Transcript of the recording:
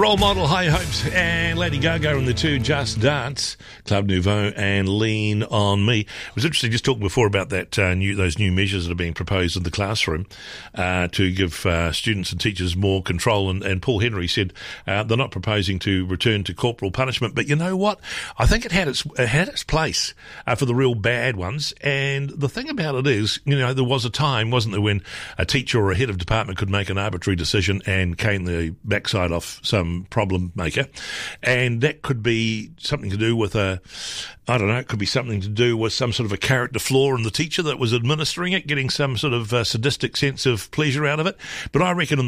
Role Model, High Hopes, and Lady Gaga and the two Just Dance, Club Nouveau and Lean On Me. It was interesting just talking before about that those new measures that are being proposed in the classroom to give students and teachers more control. And Paul Henry said they're not proposing to return to corporal punishment, but you know what? I think it had its place for the real bad ones. And the thing about it is, you know, there was a time, wasn't there, when a teacher or a head of department could make an arbitrary decision and cane the backside off some problem maker, and that could be something to do with it could be something to do with some sort of a character flaw in the teacher that was administering it, getting some sort of sadistic sense of pleasure out of it. But I reckon in